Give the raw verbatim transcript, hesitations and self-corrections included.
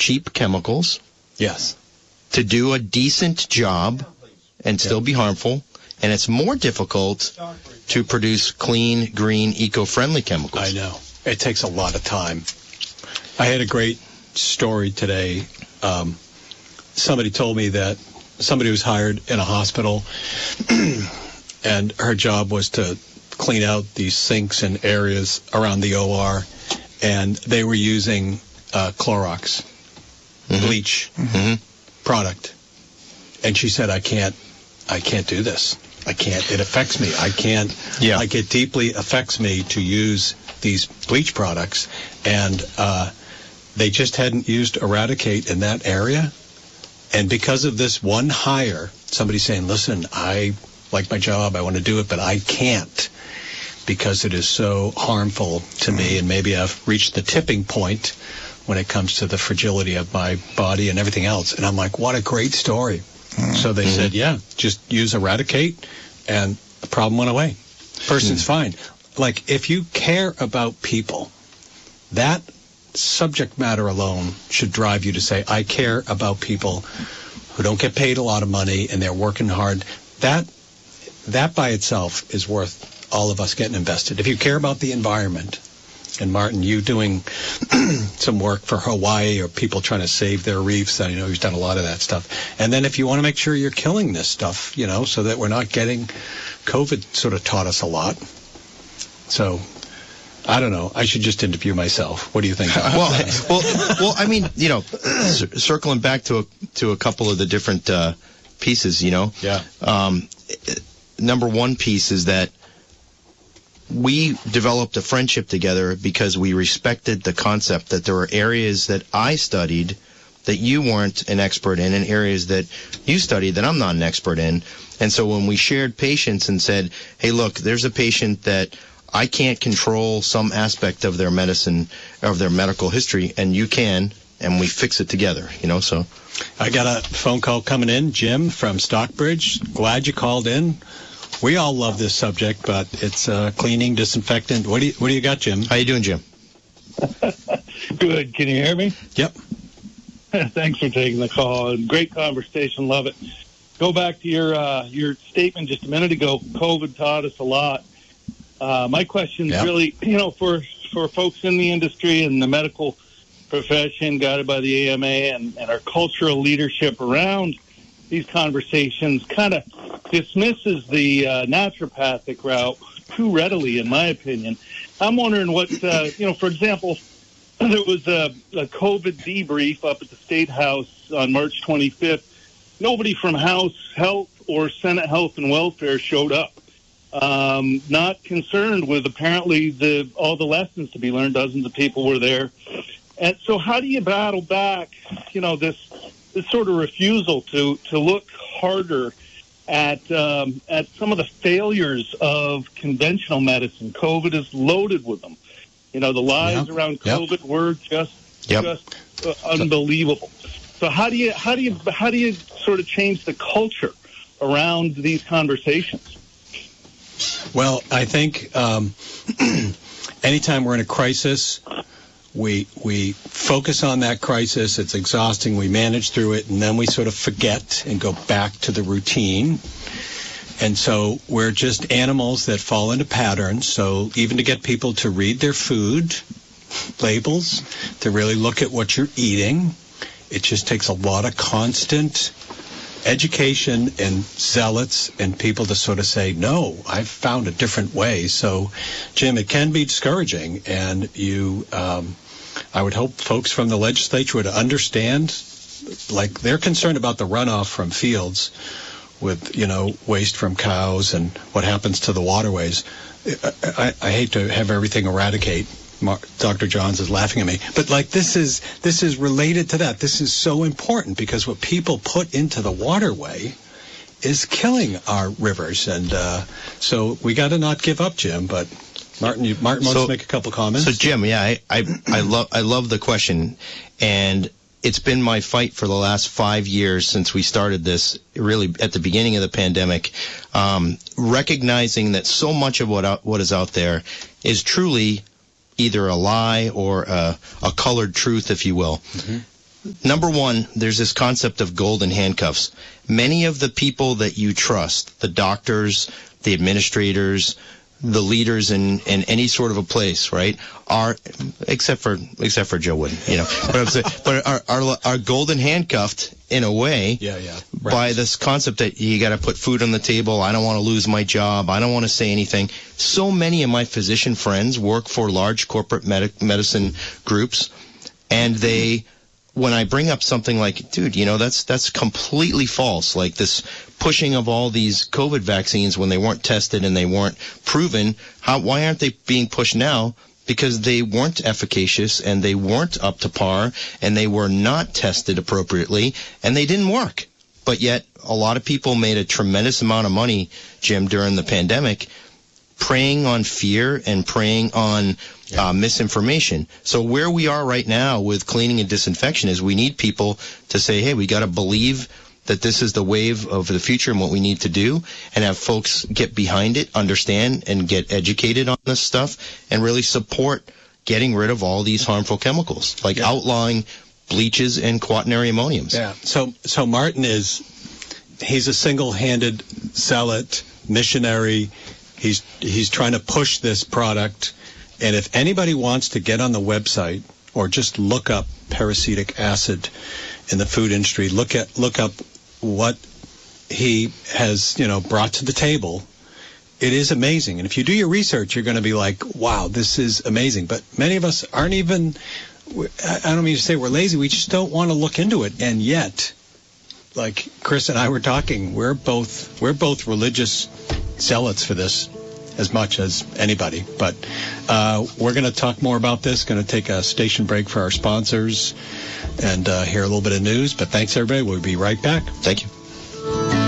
cheap chemicals. Yes. To do a decent job and still yep. be harmful. And it's more difficult to produce clean, green, eco-friendly chemicals. I know. It takes a lot of time. I had a great story today. Um, somebody told me that somebody was hired in a hospital, and her job was to clean out these sinks and areas around the O R, and they were using uh, Clorox, mm-hmm. bleach mm-hmm. product. And she said, I can't, I can't do this. I can't, it affects me. I can't, yeah. like it deeply affects me to use these bleach products. And uh, they just hadn't used Eradicate in that area. And because of this one hire, somebody saying, listen, I like my job, I want to do it, but I can't because it is so harmful to me. And maybe I've reached the tipping point when it comes to the fragility of my body and everything else. And I'm like, what a great story. Mm-hmm. So they said, yeah, just use Eradicate, and the problem went away. Person's mm-hmm. fine. Like, if you care about people, that subject matter alone should drive you to say, I care about people who don't get paid a lot of money and they're working hard. That, that by itself is worth all of us getting invested. If you care about the environment, and Martin, you doing some work for Hawaii or people trying to save their reefs, I know you've done a lot of that stuff. And then if you want to make sure you're killing this stuff, you know, so that we're not getting, COVID sort of taught us a lot. So, I don't know. I should just interview myself. What do you think? well, well, well, I mean, you know, c- circling back to a, to a couple of the different uh, pieces, you know. Yeah. Um, number one piece is that we developed a friendship together because we respected the concept that there were areas that I studied that you weren't an expert in, and areas that you studied that I'm not an expert in. And so when we shared patients and said, hey, look, there's a patient that I can't control some aspect of their medicine, of their medical history, and you can, and we fix it together, you know, so. I got a phone call coming in, Jim from Stockbridge. Glad you called in. We all love this subject, but it's uh, cleaning, disinfectant. What do you What do you got, Jim? How you doing, Jim? Good. Can you hear me? Yep. Thanks for taking the call. Great conversation. Love it. Go back to your uh, your statement just a minute ago. COVID taught us a lot. Uh, my question is yep. really, you know, for for folks in the industry and the medical profession, guided by the A M A, and, and our cultural leadership around these conversations, kind of dismisses the uh, naturopathic route too readily, in my opinion. I'm wondering what, uh, you know, for example, there was a, a COVID debrief up at the State House on March twenty-fifth. Nobody from House Health or Senate Health and Welfare showed up. Um, not concerned with apparently the all the lessons to be learned. Dozens of people were there. And so how do you battle back, you know, this this sort of refusal to, to look harder at um, at some of the failures of conventional medicine? COVID is loaded with them. You know, the lies yep. around COVID yep. were just yep. just uh, unbelievable. So how do you how do you how do you sort of change the culture around these conversations? Well, I think um, anytime we're in a crisis, we we focus on that crisis. It's exhausting. We manage through it, and then we sort of forget and go back to the routine. And so we're just animals that fall into patterns. So even to get people to read their food labels, to really look at what you're eating, it just takes a lot of constant education and zealots and people to sort of say, no, I've found a different way. So, Jim, it can be discouraging. And you, um, I would hope folks from the legislature would understand, like they're concerned about the runoff from fields with, you know, waste from cows and what happens to the waterways. I, I, I hate to have everything eradicate. Doctor Johns is laughing at me, but like this is this is related to that. This is so important because what people put into the waterway is killing our rivers, and uh, so we got to not give up, Jim. But Martin, you, Martin wants so, to make a couple comments. So Jim, yeah, I I, I love I love the question, and it's been my fight for the last five years since we started this, really at the beginning of the pandemic, um, recognizing that so much of what out, what is out there is truly either a lie or a, a colored truth, if you will. Mm-hmm. number one, there's this concept of golden handcuffs. Many of the people that you trust, the doctors, the administrators, the leaders in, in any sort of a place, right, are, except for except for Joe Wooden, you know, but, I'm saying, but are, are are golden handcuffed in a way yeah, yeah. Right. by this concept that you got to put food on the table. I don't want to lose my job. I don't want to say anything. So many of my physician friends work for large corporate medic, medicine groups, and they, when I bring up something like, dude, you know, that's that's completely false, like this pushing of all these COVID vaccines when they weren't tested and they weren't proven, how why aren't they being pushed now? Because they weren't efficacious and they weren't up to par and they were not tested appropriately and they didn't work. But yet a lot of people made a tremendous amount of money, Jim, during the pandemic, preying on fear and preying on uh, misinformation. So where we are right now with cleaning and disinfection is we need people to say, hey, we got to believe that this is the wave of the future and what we need to do, and have folks get behind it, understand, and get educated on this stuff, and really support getting rid of all these harmful chemicals, like yeah. outlawing bleaches and quaternary ammoniums. Yeah. So, so Martin is, he's a single-handed zealot, missionary. He's he's trying to push this product, and if anybody wants to get on the website or just look up peracetic acid in the food industry, look at look up what he has, you know, brought to the table. It is amazing, and if you do your research, you're going to be like, "Wow, this is amazing." But many of us aren't even. I don't mean to say we're lazy. We just don't want to look into it, and yet, like Chris and I were talking, we're both we're both religious zealots for this as much as anybody. But uh, we're going to talk more about this. Going to take a station break for our sponsors and uh, hear a little bit of news. But thanks, everybody. We'll be right back. Thank you.